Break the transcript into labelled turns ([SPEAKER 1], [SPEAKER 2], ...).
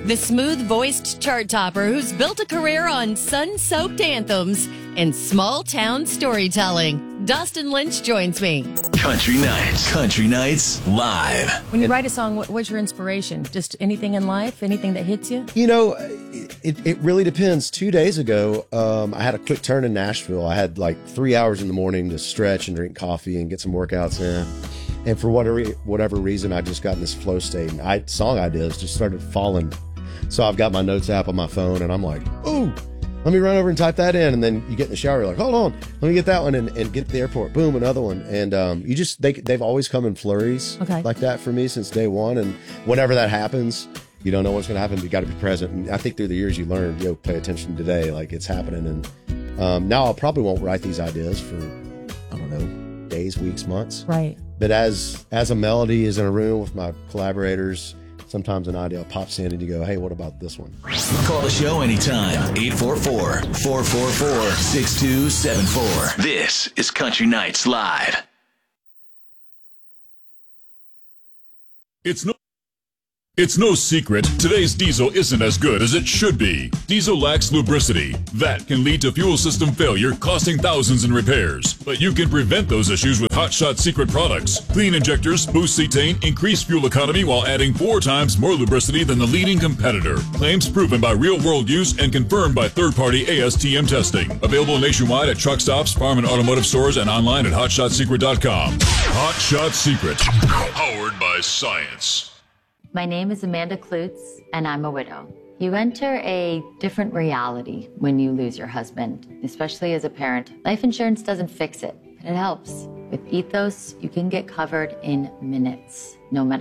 [SPEAKER 1] The smooth-voiced chart topper who's built a career on sun-soaked anthems and small-town storytelling. Dustin Lynch joins me.
[SPEAKER 2] Country Nights Live.
[SPEAKER 1] When you write a song, what's your inspiration? Just anything in life? Anything that hits you?
[SPEAKER 3] You know, it really depends. 2 days ago, I had a quick turn in Nashville. I had like 3 hours in the morning to stretch and drink coffee and get some workouts in. And for whatever reason, I just got in this flow state, and song ideas just started falling. So I've got my notes app on my phone, and I'm like, oh, let me run over and type that in. And then you get in the shower, you're like, hold on, let me get that one and get to the airport. Boom, another one. And they've always come in flurries like that for me since day one. And whenever that happens, you don't know what's going to happen, but you got to be present. And I think through the years you learn, pay attention today, like it's happening. And now I probably won't write these ideas for, I don't know, days, weeks, months.
[SPEAKER 1] Right.
[SPEAKER 3] But as a melody is in a room with my collaborators, sometimes an idea pops in and you go, hey, what about this one?
[SPEAKER 2] Call the show anytime. 844-444-6274. This is Country Nights Live.
[SPEAKER 4] It's no secret, today's diesel isn't as good as it should be. Diesel lacks lubricity. That can lead to fuel system failure, costing thousands in repairs. But you can prevent those issues with Hot Shot Secret products. Clean injectors, boost cetane, increase fuel economy while adding 4 times more lubricity than the leading competitor. Claims proven by real-world use and confirmed by third-party ASTM testing. Available nationwide at truck stops, farm and automotive stores, and online at hotshotsecret.com. Hot Shot Secret. Powered by science.
[SPEAKER 5] My name is Amanda Klutz, and I'm a widow. You enter a different reality when you lose your husband, especially as a parent. Life insurance doesn't fix it, but it helps. With Ethos, you can get covered in minutes, no medical